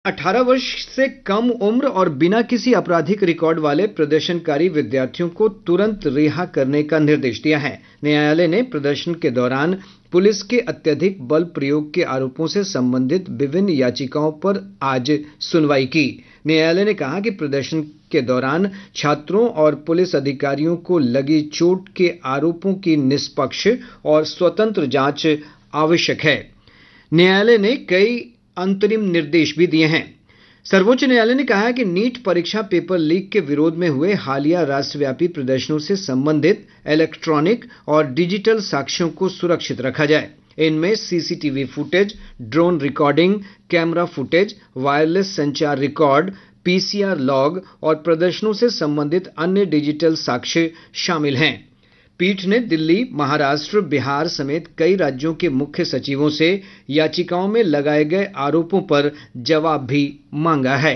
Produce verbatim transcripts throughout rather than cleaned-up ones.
अठारह वर्ष से कम उम्र और बिना किसी आपराधिक रिकॉर्ड वाले प्रदर्शनकारी विद्यार्थियों को तुरंत रिहा करने का निर्देश दिया है। न्यायालय ने प्रदर्शन के दौरान पुलिस के अत्यधिक बल प्रयोग के आरोपों से संबंधित विभिन्न याचिकाओं पर आज सुनवाई की। न्यायालय ने कहा कि प्रदर्शन के दौरान छात्रों और पुलिस अधिकारियों को लगी चोट के आरोपों की निष्पक्ष और स्वतंत्र जांच आवश्यक है। न्यायालय ने कई अंतरिम निर्देश भी दिए हैं। सर्वोच्च न्यायालय ने कहा है कि नीट परीक्षा पेपर लीक के विरोध में हुए हालिया राष्ट्रव्यापी प्रदर्शनों से संबंधित इलेक्ट्रॉनिक और डिजिटल साक्ष्यों को सुरक्षित रखा जाए। इनमें CCTV footage, drone recording, camera footage, wireless संचार रिकॉर्ड, पीसीआर लॉग और प्रदर्शनों से संबंधित अन्य डिजिटल साक्ष्य शामिल हैं। पीठ ने दिल्ली, महाराष्ट्र, बिहार समेत कई राज्यों के मुख्य सचिवों से याचिकाओं में लगाए गए आरोपों पर जवाब भी मांगा है।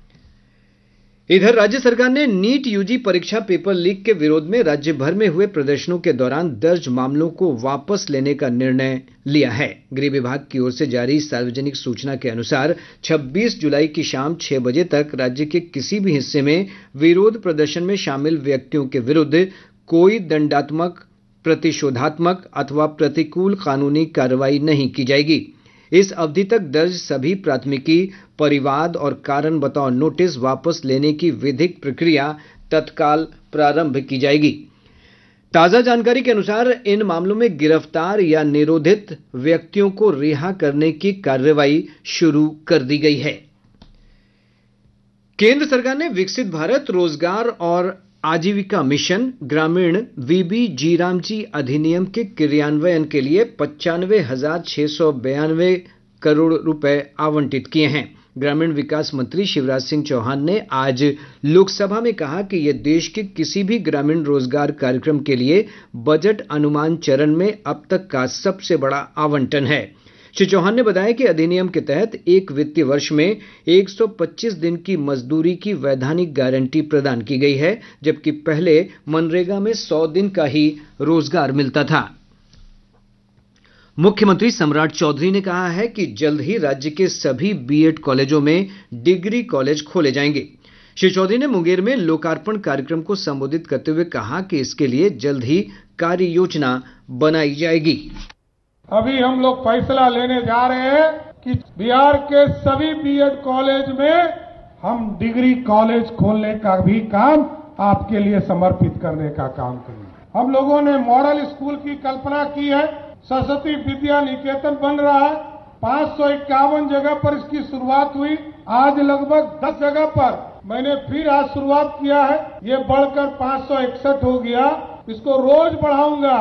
इधर राज्य सरकार ने नीट यूजी परीक्षा पेपर लीक के विरोध में राज्य भर में हुए प्रदर्शनों के दौरान दर्ज मामलों को वापस लेने का निर्णय लिया है। गृह विभाग की ओर से जारी सार्वजनिक सूचना के अनुसार छब्बीस जुलाई की शाम छह बजे तक राज्य के किसी भी हिस्से में विरोध प्रदर्शन में शामिल व्यक्तियों के विरुद्ध कोई दंडात्मक, प्रतिशोधात्मक अथवा प्रतिकूल कानूनी कार्रवाई नहीं की जाएगी। इस अवधि तक दर्ज सभी प्राथमिकी, परिवाद और कारण बताओ नोटिस वापस लेने की विधिक प्रक्रिया तत्काल प्रारंभ की जाएगी। ताजा जानकारी के अनुसार इन मामलों में गिरफ्तार या निरोधित व्यक्तियों को रिहा करने की कार्रवाई शुरू कर दी गई है। केंद्र सरकार ने विकसित भारत रोजगार और आजीविका मिशन ग्रामीण वीबी जीरामजी अधिनियम के क्रियान्वयन के लिए पचानवे हजार छह सौ बयानवे करोड़ रुपए आवंटित किए हैं। ग्रामीण विकास मंत्री शिवराज सिंह चौहान ने आज लोकसभा में कहा कि यह देश के किसी भी ग्रामीण रोजगार कार्यक्रम के लिए बजट अनुमान चरण में अब तक का सबसे बड़ा आवंटन है। श्री चौहान ने बताया कि अधिनियम के तहत एक वित्तीय वर्ष में एक सौ पच्चीस दिन की मजदूरी की वैधानिक गारंटी प्रदान की गई है, जबकि पहले मनरेगा में सौ दिन का ही रोजगार मिलता था। मुख्यमंत्री सम्राट चौधरी ने कहा है कि जल्द ही राज्य के सभी बीएड कॉलेजों में डिग्री कॉलेज खोले जाएंगे। श्री चौधरी ने मुंगेर में लोकार्पण कार्यक्रम को संबोधित करते हुए कहा कि इसके लिए जल्द ही कार्य योजना बनाई जाएगी। अभी हम लोग फैसला लेने जा रहे हैं कि बिहार के सभी बीएड कॉलेज में हम डिग्री कॉलेज खोलने का भी काम आपके लिए समर्पित करने का काम करेंगे। हम लोगों ने मॉडल स्कूल की कल्पना की है। सरस्वती विद्या निकेतन बन रहा है। पांच सौ इक्यावन जगह पर इसकी शुरुआत हुई। आज लगभग दस जगह पर मैंने फिर आज शुरुआत किया है। ये बढ़कर पांच सौ इकसठ हो गया। इसको रोज बढ़ाऊंगा।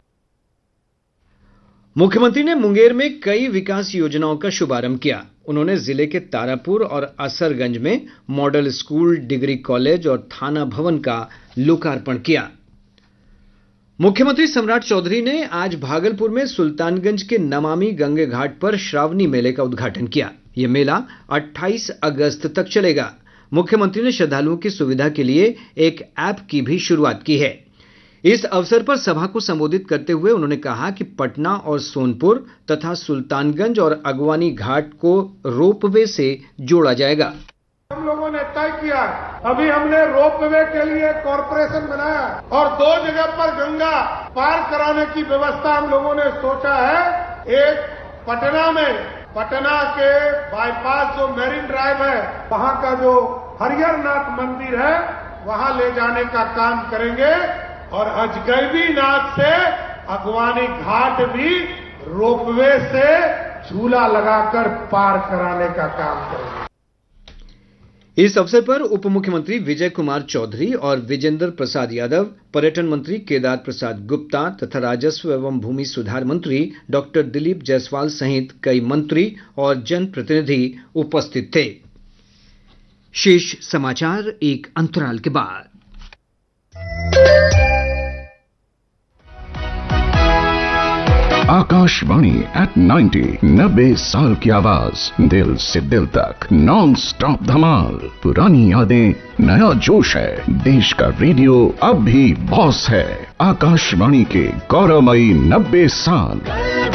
मुख्यमंत्री ने मुंगेर में कई विकास योजनाओं का शुभारंभ किया। उन्होंने जिले के तारापुर और असरगंज में मॉडल स्कूल, डिग्री कॉलेज और थाना भवन का लोकार्पण किया। मुख्यमंत्री सम्राट चौधरी ने आज भागलपुर में सुल्तानगंज के नमामि गंगे घाट पर श्रावणी मेले का उद्घाटन किया। यह मेला अट्ठाईस अगस्त तक चलेगा। मुख्यमंत्री ने श्रद्धालुओं की सुविधा के लिए एक ऐप की भी शुरुआत की है। इस अवसर पर सभा को संबोधित करते हुए उन्होंने कहा कि पटना और सोनपुर तथा सुल्तानगंज और अगवानी घाट को रोपवे से जोड़ा जाएगा। हम लोगों ने तय किया, अभी हमने रोपवे के लिए कॉरपोरेशन बनाया और दो जगह पर गंगा पार कराने की व्यवस्था हम लोगों ने सोचा है। एक पटना में, पटना के बाईपास जो मेरिन ड्राइव है, वहां का जो हरिहरनाथ मंदिर है, वहां ले जाने का काम करेंगे और अजगैबीनाथ से अगवानी घाट भी रोपवे से झूला लगाकर पार कराने का काम करेंगे। इस अवसर पर उप मुख्यमंत्री विजय कुमार चौधरी और विजेंद्र प्रसाद यादव, पर्यटन मंत्री केदार प्रसाद गुप्ता तथा राजस्व एवं भूमि सुधार मंत्री डॉक्टर दिलीप जायसवाल सहित कई मंत्री और जनप्रतिनिधि उपस्थित थे। शेष समाचार एक अंतराल के बाद। आकाशवाणी एट नाइन्टी, नब्बे साल की आवाज, दिल से दिल तक, नॉन स्टॉप धमाल, पुरानी यादें, नया जोश है। देश का रेडियो अब भी बॉस है। आकाशवाणी के गौरवमयी नब्बे साल।